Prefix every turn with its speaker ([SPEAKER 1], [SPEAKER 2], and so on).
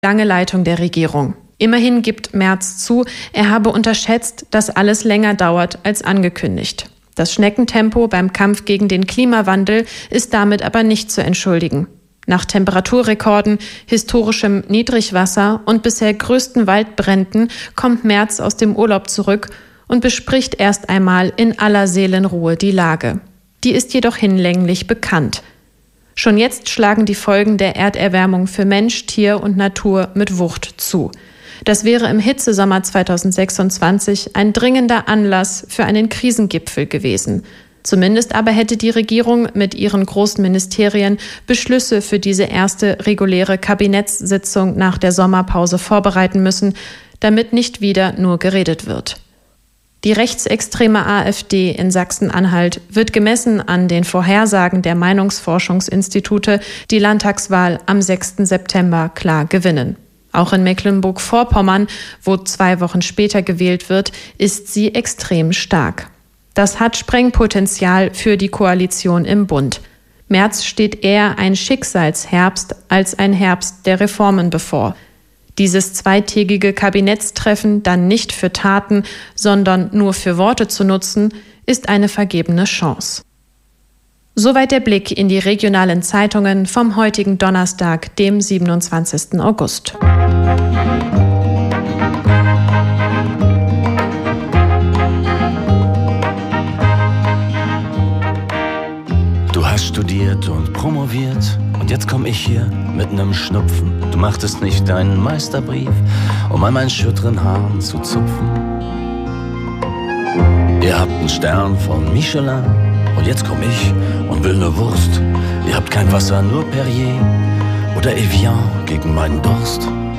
[SPEAKER 1] lange Leitung der Regierung. Immerhin gibt Merz zu, er habe unterschätzt, dass alles länger dauert als angekündigt. Das Schneckentempo beim Kampf gegen den Klimawandel ist damit aber nicht zu entschuldigen. Nach Temperaturrekorden, historischem Niedrigwasser und bisher größten Waldbränden kommt Merz aus dem Urlaub zurück und bespricht erst einmal in aller Seelenruhe die Lage. Die ist jedoch hinlänglich bekannt. Schon jetzt schlagen die Folgen der Erderwärmung für Mensch, Tier und Natur mit Wucht zu. Das wäre im Hitzesommer 2026 ein dringender Anlass für einen Krisengipfel gewesen. Zumindest aber hätte die Regierung mit ihren großen Ministerien Beschlüsse für diese erste reguläre Kabinettssitzung nach der Sommerpause vorbereiten müssen, damit nicht wieder nur geredet wird. Die rechtsextreme AfD in Sachsen-Anhalt wird gemessen an den Vorhersagen der Meinungsforschungsinstitute die Landtagswahl am 6. September klar gewinnen. Auch in Mecklenburg-Vorpommern, wo 2 Wochen später gewählt wird, ist sie extrem stark. Das hat Sprengpotenzial für die Koalition im Bund. Merz steht eher ein Schicksalsherbst als ein Herbst der Reformen bevor. Dieses zweitägige Kabinettstreffen dann nicht für Taten, sondern nur für Worte zu nutzen, ist eine vergebene Chance. Soweit der Blick in die regionalen Zeitungen vom heutigen Donnerstag, dem 27. August.
[SPEAKER 2] Du hast studiert und promoviert und jetzt komm ich hier mit nem Schnupfen. Du machtest nicht deinen Meisterbrief, um an meinen schütteren Haaren zu zupfen. Ihr habt einen Stern von Michelin und jetzt komm ich und will ne Wurst. Ihr habt kein Wasser, nur Perrier oder Evian gegen meinen Durst.